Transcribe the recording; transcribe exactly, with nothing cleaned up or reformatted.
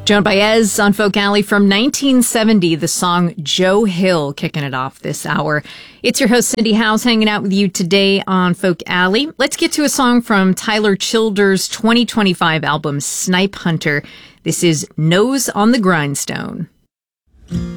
Joan Baez on Folk Alley from nineteen seventy, the song Joe Hill kicking it off this hour. It's your host, Cindy House, hanging out with you today on Folk Alley. Let's get to a song from Tyler Childers' twenty twenty-five album, Snipe Hunter. This is Nose on the Grindstone.